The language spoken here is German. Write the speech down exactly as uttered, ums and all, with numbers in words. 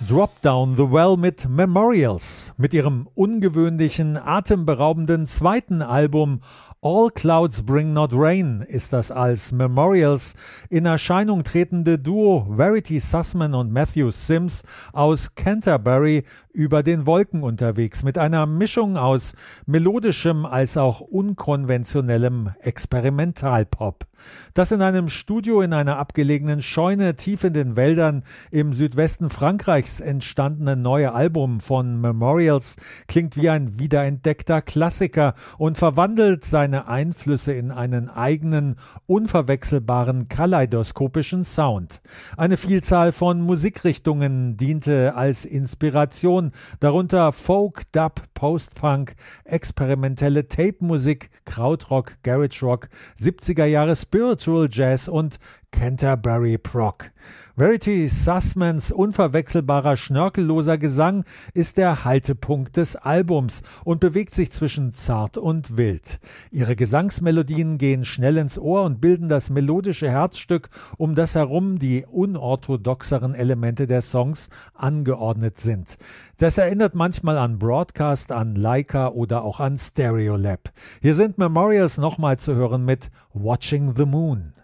Drop Down the Well mit Memorials. Mit ihrem ungewöhnlichen, atemberaubenden zweiten Album All Clouds Bring Not Rain ist das als Memorials in Erscheinung tretende Duo Verity Sussman und Matthew Sims aus Canterbury über den Wolken unterwegs, mit einer Mischung aus melodischem als auch unkonventionellem Experimentalpop. Das in einem Studio in einer abgelegenen Scheune tief in den Wäldern im Südwesten Frankreichs entstandene neue Album von Memorials klingt wie ein wiederentdeckter Klassiker und verwandelt seine Einflüsse in einen eigenen, unverwechselbaren kaleidoskopischen Sound. Eine Vielzahl von Musikrichtungen diente als Inspiration, darunter Folk, Dub, Post-Punk, experimentelle Tape-Musik, Krautrock, Garage Rock, siebziger Jahre Spiritual Jazz und Canterbury Prog. Verity Sussmans unverwechselbarer, schnörkelloser Gesang ist der Haltepunkt des Albums und bewegt sich zwischen zart und wild. Ihre Gesangsmelodien gehen schnell ins Ohr und bilden das melodische Herzstück, um das herum die unorthodoxeren Elemente der Songs angeordnet sind. Das erinnert manchmal an Broadcast, an Leica oder auch an Stereolab. Hier sind Memorials nochmal zu hören mit Watching the Moon.